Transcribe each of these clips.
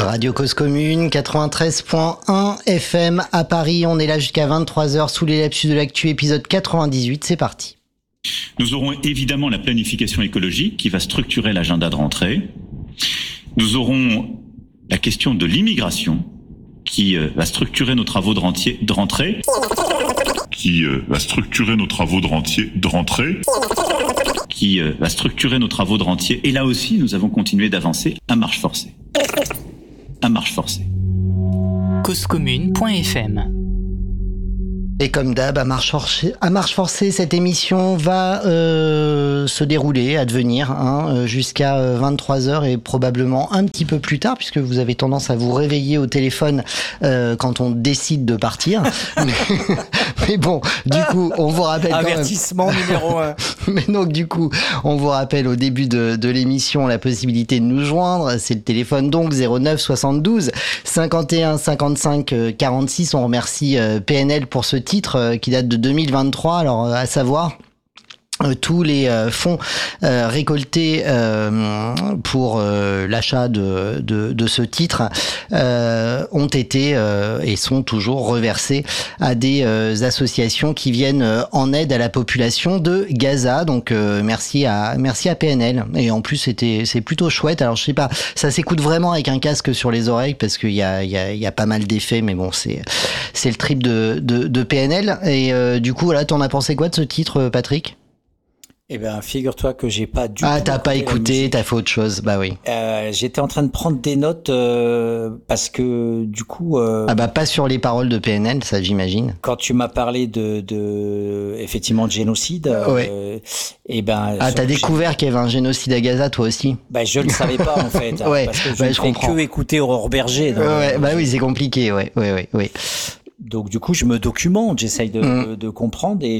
Radio Cause Commune, 93.1 FM à Paris. On est là jusqu'à 23h sous les lapsus de l'actu, épisode 98. C'est parti. Nous aurons évidemment la planification écologique qui va structurer l'agenda de rentrée. Nous aurons la question de l'immigration qui va structurer nos travaux de rentrée. Qui va structurer nos travaux de rentrée. Et là aussi, nous avons continué d'avancer à marche forcée. Causecommune.fm. Et comme d'hab, à marche forcée, cette émission va se dérouler, advenir, jusqu'à 23h et probablement un petit peu plus tard, puisque vous avez tendance à vous réveiller au téléphone quand on décide de partir. Mais bon, du coup, on vous rappelle quand même... Avertissement numéro 1. Mais donc, du coup, on vous rappelle au début de l'émission la possibilité de nous joindre. C'est le téléphone donc 09 72 51 55 46. On remercie PNL pour ce titre qui date de 2023. Alors, à savoir... tous les fonds récoltés pour l'achat de ce titre ont été et sont toujours reversés à des associations qui viennent en aide à la population de Gaza. Donc merci à PNL. Et en plus c'est plutôt chouette. Alors je sais pas, ça s'écoute vraiment avec un casque sur les oreilles parce qu'il y a pas mal d'effets, mais bon c'est le trip de PNL. Et du coup voilà, t'en as pensé quoi de ce titre, Patrick? Eh ben, figure-toi que j'ai pas du tout. Ah, t'as pas écouté, t'as fait autre chose, bah oui. J'étais en train de prendre des notes parce que du coup. Ah bah pas sur les paroles de PNL, ça j'imagine. Quand tu m'as parlé effectivement de génocide. Ouais. Et ben. Ah, t'as découvert qu'il y avait un génocide à Gaza, toi aussi. Bah je le savais pas en fait. Ouais. Parce que je ne fais comprends. que écouter Aurore Berger. Ouais, bah oui, c'est compliqué, ouais. Donc du coup, je me documente, j'essaye de comprendre et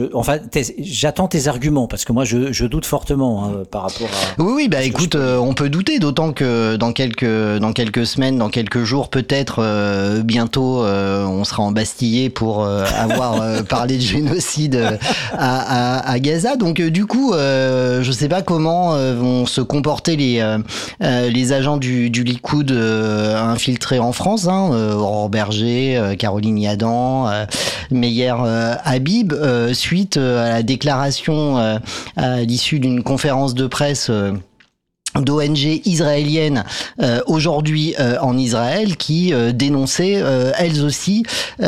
j'attends tes arguments parce que moi je doute fortement par rapport à. Oui, bah écoute, on peut douter, d'autant que dans quelques semaines, dans quelques jours, peut-être bientôt, on sera embastillé pour avoir parlé de génocide à Gaza. Donc du coup, je sais pas comment vont se comporter les agents du Likoud infiltrés en France, Aurore Berger, Caroline Yadan, Meyer Habib, suite à la déclaration à l'issue d'une conférence de presse d'ONG israéliennes aujourd'hui en Israël qui dénonçaient elles aussi,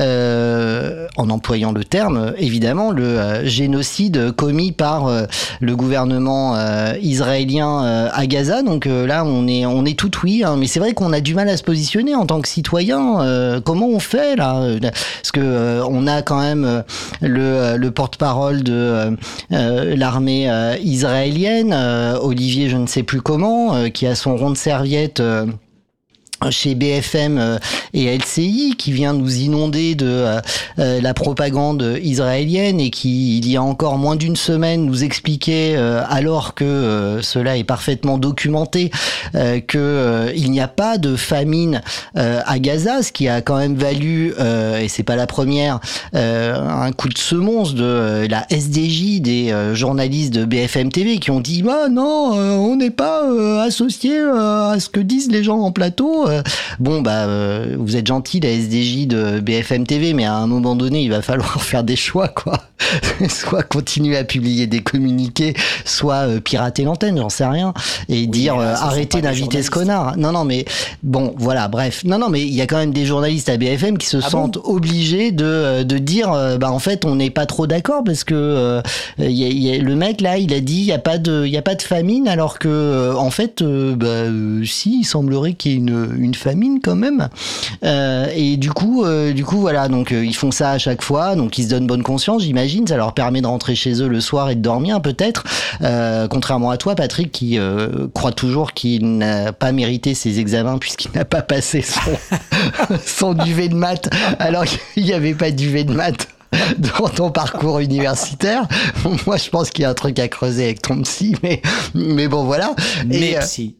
en employant le terme évidemment, le génocide commis par le gouvernement israélien à Gaza. Donc là on est tout oui, mais c'est vrai qu'on a du mal à se positionner en tant que citoyen. Comment on fait là? Parce que on a quand même le porte-parole de l'armée israélienne, Olivier je ne sais plus comment, qui a son rond de serviette chez BFM et LCI, qui vient nous inonder de la propagande israélienne et qui, il y a encore moins d'une semaine, nous expliquait, alors que cela est parfaitement documenté, que il n'y a pas de famine à Gaza, ce qui a quand même valu, et c'est pas la première, un coup de semonce de la SDJ des journalistes de BFM TV qui ont dit non, on n'est pas associé à ce que disent les gens en plateau. Bon vous êtes gentil, la SDJ de BFM TV, mais à un moment donné il va falloir faire des choix quoi. Soit continuer à publier des communiqués, soit pirater l'antenne, j'en sais rien, et dire arrêtez d'inviter ce connard. Non mais bon voilà, bref. Non mais il y a quand même des journalistes à BFM qui se sentent obligés de dire en fait on n'est pas trop d'accord parce que le mec là il a dit il y a pas de famine, alors que en fait si, il semblerait qu'il y ait une famine quand même, et du coup voilà, donc ils font ça à chaque fois, donc ils se donnent bonne conscience, j'imagine, ça leur permet de rentrer chez eux le soir et de dormir peut-être, contrairement à toi Patrick qui croit toujours qu'il n'a pas mérité ses examens puisqu'il n'a pas passé son duvet de maths alors qu'il n'y avait pas de duvet de maths dans ton parcours universitaire. Moi je pense qu'il y a un truc à creuser avec ton psy, mais bon voilà. Psy.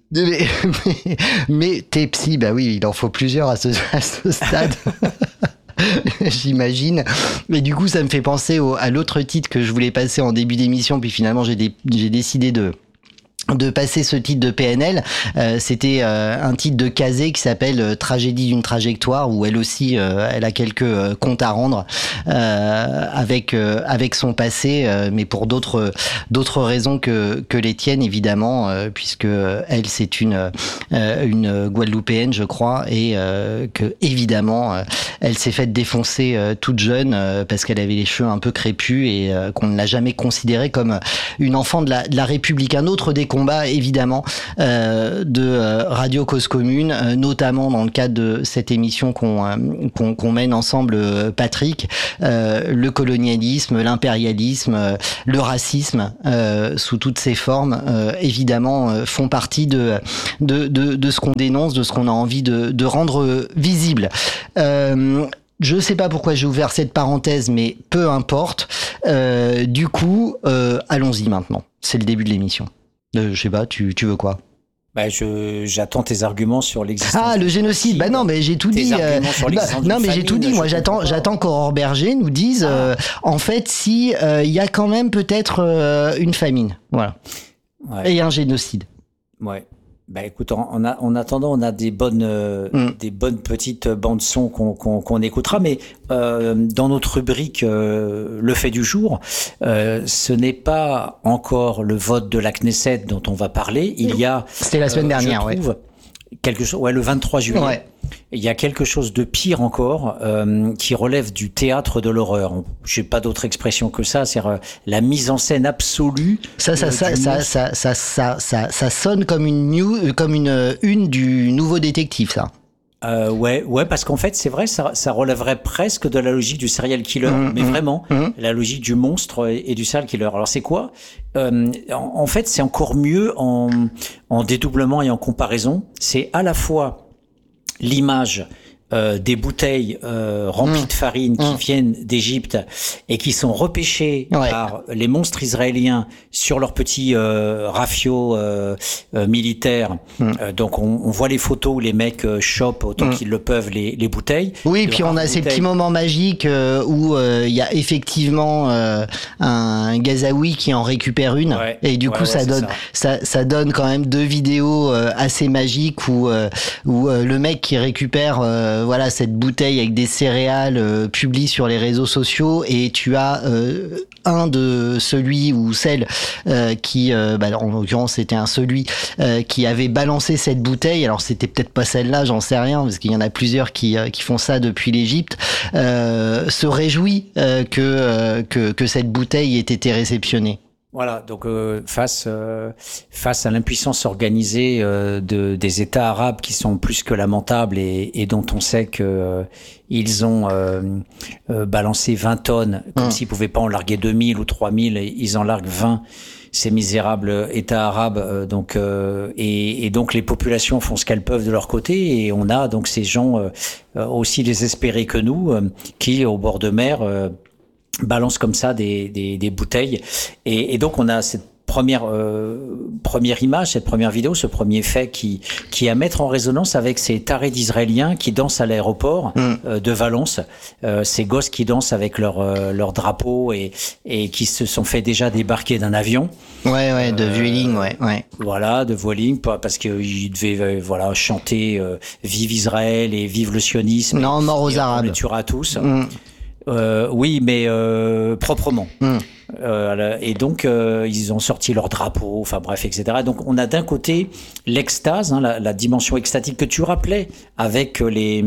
Mais tes psy, bah oui, il en faut plusieurs à ce stade. J'imagine. Mais du coup, ça me fait penser à l'autre titre que je voulais passer en début d'émission, puis finalement j'ai décidé de de passer ce titre de PNL. C'était un titre de Kazé qui s'appelle Tragédie d'une trajectoire, où elle aussi elle a quelques comptes à rendre avec son passé, mais pour d'autres raisons que les tiennes, évidemment, puisque elle c'est une Guadeloupéenne, je crois, et que évidemment elle s'est faite défoncer toute jeune parce qu'elle avait les cheveux un peu crépus et qu'on ne l'a jamais considérée comme une enfant de la République. Un autre des combats, évidemment, de Radio Cause Commune, notamment dans le cadre de cette émission qu'on mène ensemble, Patrick, le colonialisme, l'impérialisme, le racisme, sous toutes ses formes, évidemment, font partie de ce qu'on dénonce, de ce qu'on a envie de rendre visible. Je sais pas pourquoi j'ai ouvert cette parenthèse, mais peu importe. Du coup, allons-y maintenant. C'est le début de l'émission. Je sais pas, tu veux quoi? J'attends tes arguments sur l'existence. Ah, le génocide. Bah non, mais j'ai tout dit. Non, mais j'ai tout dit. Moi, j'attends qu'Aurore Berger nous dise, en fait, si il y a quand même peut-être une famine, voilà, et un génocide. Ouais. Bah écoute, en attendant, on a des bonnes petites bandes son qu'on écoutera, mais dans notre rubrique le fait du jour, ce n'est pas encore le vote de la Knesset dont on va parler. Il y a, c'était la semaine dernière, je trouve, quelque chose, le 23 juillet. Ouais. Il y a quelque chose de pire encore qui relève du théâtre de l'horreur. J'ai pas d'autre expression que ça. C'est la mise en scène absolue. Ça sonne comme une du Nouveau Détective, ça. Ouais, parce qu'en fait, c'est vrai, ça relèverait presque de la logique du serial killer, mais vraiment, la logique du monstre et du serial killer. Alors, c'est quoi? En fait, c'est encore mieux en dédoublement et en comparaison. C'est à la fois l'image des bouteilles remplies de farine qui viennent d'Égypte et qui sont repêchées par les monstres israéliens sur leurs petits rafios militaires. Donc on voit les photos où les mecs chopent autant qu'ils le peuvent les bouteilles. Oui, puis on a ces petits moments magiques où il y a effectivement un Gazaoui qui en récupère une, et du coup ça donne quand même 2 vidéos assez magiques où le mec qui récupère voilà cette bouteille avec des céréales publie sur les réseaux sociaux, et tu as un de celui ou celle qui en l'occurrence c'était celui qui avait balancé cette bouteille. Alors c'était peut-être pas celle-là, j'en sais rien, parce qu'il y en a plusieurs qui font ça depuis l'Égypte, se réjouit que cette bouteille ait été réceptionnée. Voilà, donc face à l'impuissance organisée des États arabes qui sont plus que lamentables et dont on sait que ils ont balancé 20 tonnes, comme s'ils pouvaient pas en larguer 2000 ou 3000, ils en larguent 20, ces misérables États arabes. Donc donc les populations font ce qu'elles peuvent de leur côté, et on a donc ces gens aussi désespérés que nous qui au bord de mer balance comme ça des bouteilles, et donc on a cette première image, cette première vidéo, ce premier fait qui est à mettre en résonance avec ces tarés d'Israéliens qui dansent à l'aéroport de Valence, ces gosses qui dansent avec leur drapeau et qui se sont fait déjà débarquer d'un avion. De Vueling, Voilà, de Vueling, parce qu'ils devaient chanter Vive Israël et Vive le sionisme. Non, mort aux Arabes. On les tuera tous. Oui, mais proprement. Et donc ils ont sorti leur drapeau, enfin bref, etc. Donc on a d'un côté l'extase, la dimension extatique que tu rappelais, avec les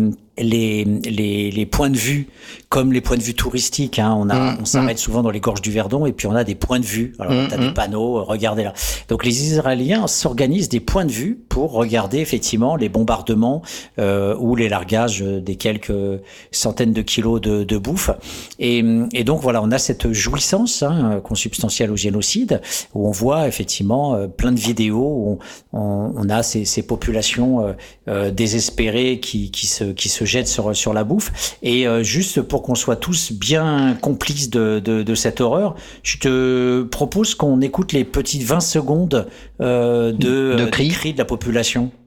points de vue, comme les points de vue touristiques. On s'arrête souvent dans les gorges du Verdon, et puis on a des points de vue. Alors t'as des panneaux, regardez là. Donc les Israéliens s'organisent des points de vue pour regarder effectivement les bombardements ou les largages des quelques centaines de kilos de bouffe. Et donc voilà, on a cette jouissance consubstantielle au génocide, où on voit effectivement plein de vidéos où on a ces populations désespérées qui se jettent sur la bouffe. Et juste pour qu'on soit tous bien complices de cette horreur, je te propose qu'on écoute les petites 20 secondes de cris de la population.